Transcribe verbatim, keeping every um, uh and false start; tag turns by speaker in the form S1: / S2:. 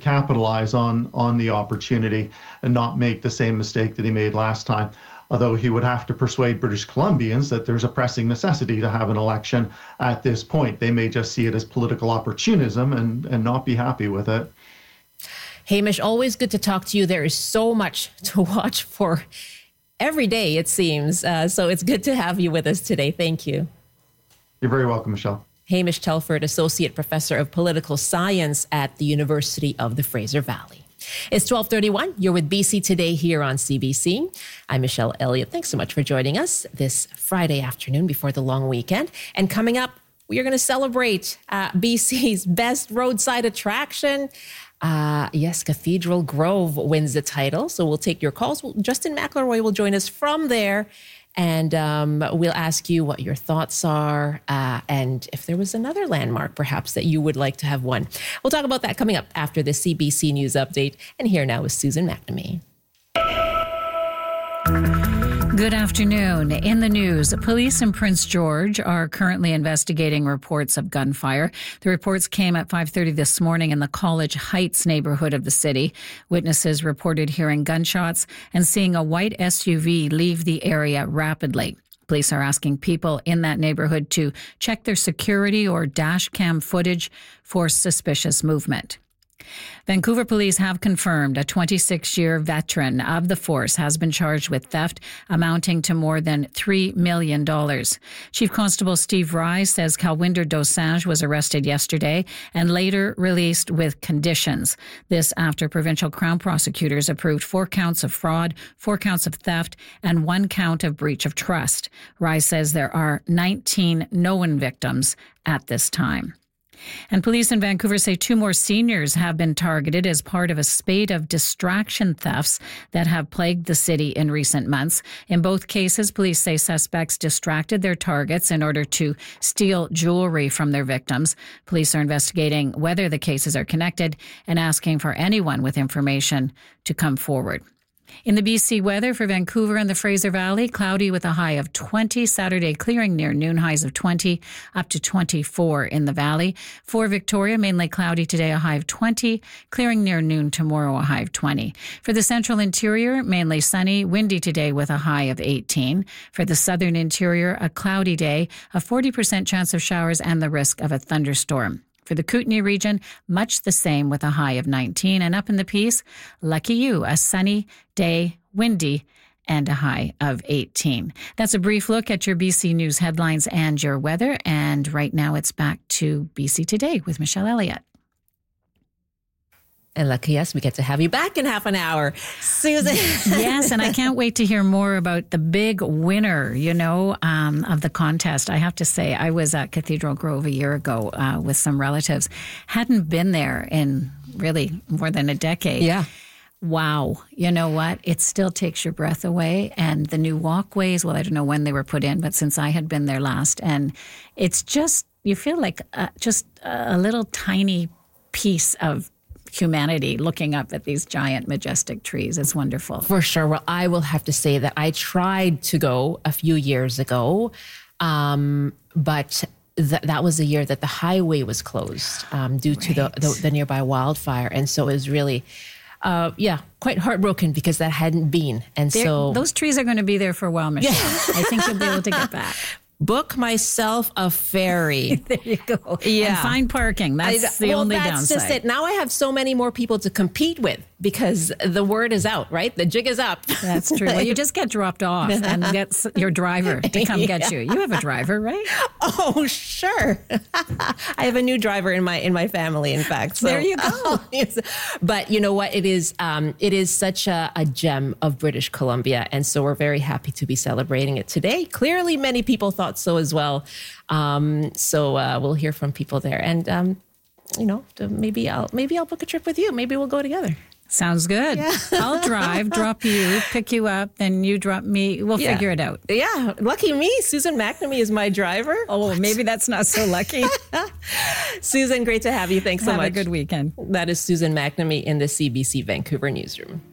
S1: capitalize on on the opportunity and not make the same mistake that he made last time. Although he would have to persuade British Columbians that there's a pressing necessity to have an election at this point. They may just see it as political opportunism and, and not be happy with it.
S2: Hamish, always good to talk to you. There is so much to watch for every day, it seems. Uh, so it's good to have you with us today. Thank you.
S1: You're very welcome, Michelle.
S2: Hamish Telford, Associate Professor of Political Science at the University of the Fraser Valley. It's twelve thirty-one. You're with B C Today here on C B C. I'm Michelle Elliott. Thanks so much for joining us this Friday afternoon before the long weekend. And coming up, we are going to celebrate uh, B C's best roadside attraction. Uh, yes, Cathedral Grove wins the title. So we'll take your calls. Well, Justin McElroy will join us from there. And um, we'll ask you what your thoughts are uh, and if there was another landmark, perhaps, that you would like to have won. We'll talk about that coming up after the C B C News Update. And here now is Susan McNamee.
S3: Good afternoon. In the news, police in Prince George are currently investigating reports of gunfire. The reports came at five thirty this morning in the College Heights neighborhood of the city. Witnesses reported hearing gunshots and seeing a white S U V leave the area rapidly. Police are asking people in that neighborhood to check their security or dash cam footage for suspicious movement. Vancouver police have confirmed a twenty-six-year veteran of the force has been charged with theft amounting to more than three million dollars. Chief Constable Steve Rye says Calwinder Dosanjh was arrested yesterday and later released with conditions. This after provincial Crown prosecutors approved four counts of fraud, four counts of theft, and one count of breach of trust. Rye says there are nineteen known victims at this time. And police in Vancouver say two more seniors have been targeted as part of a spate of distraction thefts that have plagued the city in recent months. In both cases, police say suspects distracted their targets in order to steal jewelry from their victims. Police are investigating whether the cases are connected and asking for anyone with information to come forward. In the B C weather for Vancouver and the Fraser Valley, cloudy with a high of twenty. Saturday clearing near noon, highs of twenty, up to twenty-four in the valley. For Victoria, mainly cloudy today, a high of twenty. Clearing near noon tomorrow, a high of twenty. For the central interior, mainly sunny, windy today with a high of eighteen. For the southern interior, a cloudy day, a forty percent chance of showers and the risk of a thunderstorm. For the Kootenay region, much the same with a high of nineteen. And up in the Peace, lucky you, a sunny day, windy, and a high of eighteen. That's a brief look at your B C News headlines and your weather. And right now it's back to B C Today with Michelle Elliott.
S2: And lucky us, we get to have you back in half an hour. Susan.
S3: Yes, and I can't wait to hear more about the big winner, you know, um, of the contest. I have to say, I was at Cathedral Grove a year ago uh, with some relatives. Hadn't been there in really more than a decade.
S2: Yeah.
S3: Wow. You know what? It still takes your breath away. And the new walkways, well, I don't know when they were put in, but since I had been there last, and it's just, you feel like uh, just a little tiny piece of humanity looking up at these giant, majestic trees. It's wonderful.
S2: For sure. Well, I will have to say that I tried to go a few years ago, um, but th- that was the year that the highway was closed um, due right. to the, the, the nearby wildfire. And so it was really, uh, yeah, quite heartbroken because that hadn't been. And
S3: They're,
S2: so
S3: those trees are going to be there for a while, Michelle. Yeah. I think you'll be able to get back.
S2: Book myself a ferry.
S3: There you go.
S2: Yeah.
S3: And find parking. That's I, the
S2: well,
S3: only
S2: that's
S3: downside.
S2: That's just it. Now I have so many more people to compete with because the word is out, right? The jig is up.
S3: That's true. Well, you just get dropped off and get your driver to come yeah. get you. You have a driver, right?
S2: Oh, sure. I have a new driver in my in my family, in fact. So.
S3: There you go.
S2: But you know what? It is um, it is such a, a gem of British Columbia, and so we're very happy to be celebrating it today. Clearly, many people thought so as well. Um, so uh, we'll hear from people there, and um, you know, maybe I'll maybe I'll book a trip with you. Maybe we'll go together.
S3: Sounds good. Yeah. I'll drive, drop you, pick you up, then you drop me. We'll
S2: yeah.
S3: figure it out.
S2: Yeah. Lucky me. Susan McNamee is my driver.
S3: Oh, what? Maybe that's not so lucky.
S2: Susan, great to have you. Thanks so
S3: have
S2: much.
S3: Have a good weekend.
S2: That is Susan McNamee in the C B C Vancouver newsroom.